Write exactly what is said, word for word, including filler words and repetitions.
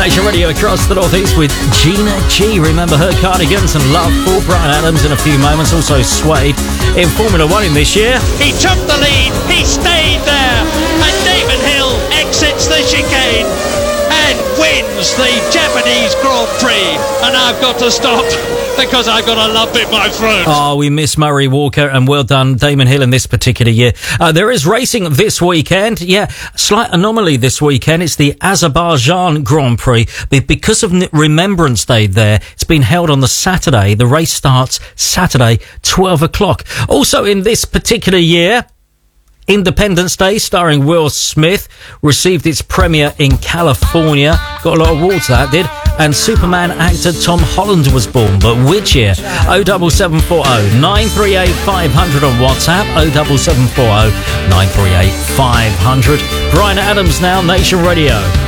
Nation Radio across the northeast with Gina G. Remember her Cardigans and Love for Bryan Adams in a few moments. Also Suede in Formula One in this year. He took the lead, he stayed there, and Damon Hill exits the chicane and wins the Japanese Grand Prix. And I've got to stop because I've got a lump in my throat. Oh, we miss Murray Walker, and well done Damon Hill in this particular year. Uh, there is racing this weekend. Yeah, slight anomaly this weekend. It's the Azerbaijan Grand Prix. But because of Remembrance Day there, it's been held on the Saturday. The race starts Saturday, twelve o'clock. Also in this particular year, Independence Day, starring Will Smith, received its premiere in California. Got a lot of awards, that did. And Superman actor Tom Holland was born. But which year? oh seven seven four oh nine three eight five hundred on WhatsApp. oh seven seven four oh nine three eight five hundred. Bryan Adams now, Nation Radio.